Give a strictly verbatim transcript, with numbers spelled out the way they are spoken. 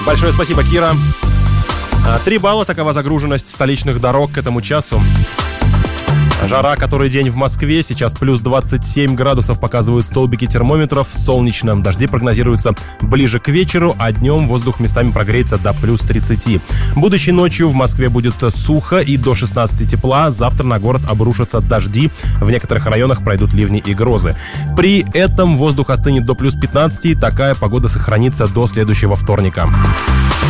Большое спасибо, Кира. Три балла, такова загруженность столичных дорог к этому часу. Жара который день в Москве. Сейчас плюс двадцать семь градусов показывают столбики термометров. Солнечно. Дожди прогнозируются ближе к вечеру, а днем воздух местами прогреется до плюс тридцати. Будущей ночью в Москве будет сухо и до шестнадцати тепла. Завтра на город обрушатся дожди. В некоторых районах пройдут ливни и грозы. При этом воздух остынет до плюс пятнадцати. Такая погода сохранится до следующего вторника.